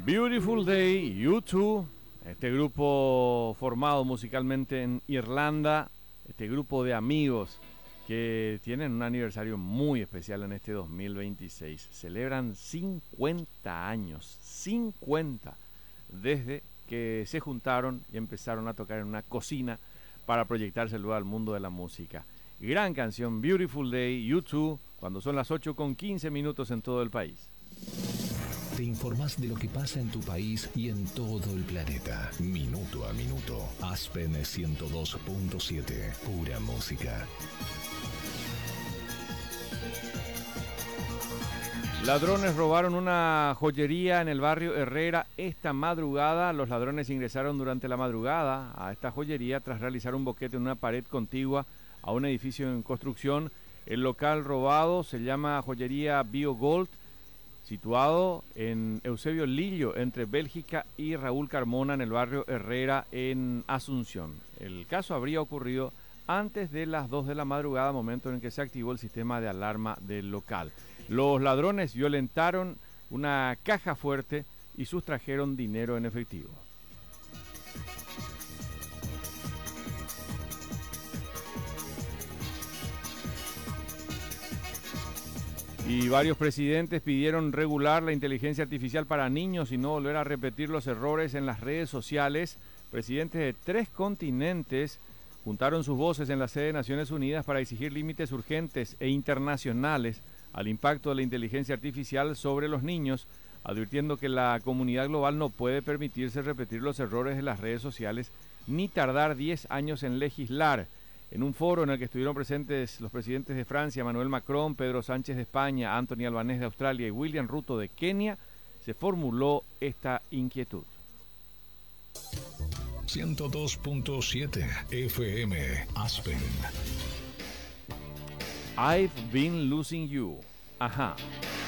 Beautiful Day, U2, este grupo formado musicalmente en Irlanda, este grupo de amigos que tienen un aniversario muy especial en este 2026. Celebran 50 años, 50, desde que se juntaron y empezaron a tocar en una cocina para proyectarse luego al mundo de la música. Gran canción, Beautiful Day, U2, cuando son las 8:15 en todo el país. Te informás de lo que pasa en tu país y en todo el planeta. Minuto a minuto. Aspen 102.7. Pura música. Ladrones robaron una joyería en el barrio Herrera esta madrugada. Los ladrones ingresaron durante la madrugada a esta joyería tras realizar un boquete en una pared contigua a un edificio en construcción. El local robado se llama Joyería BioGold, situado en Eusebio Lillo, entre Bélgica y Raúl Carmona, en el barrio Herrera, en Asunción. El caso habría ocurrido antes de las 2 de la madrugada, momento en que se activó el sistema de alarma del local. Los ladrones violentaron una caja fuerte y sustrajeron dinero en efectivo. Y varios presidentes pidieron regular la inteligencia artificial para niños y no volver a repetir los errores en las redes sociales. Presidentes de 3 continentes juntaron sus voces en la sede de Naciones Unidas para exigir límites urgentes e internacionales al impacto de la inteligencia artificial sobre los niños, advirtiendo que la comunidad global no puede permitirse repetir los errores de las redes sociales ni tardar 10 años en legislar. En un foro en el que estuvieron presentes los presidentes de Francia, Emmanuel Macron, Pedro Sánchez de España, Anthony Albanese de Australia y William Ruto de Kenia, se formuló esta inquietud. 102.7 FM Aspen. I've been losing you. Ajá.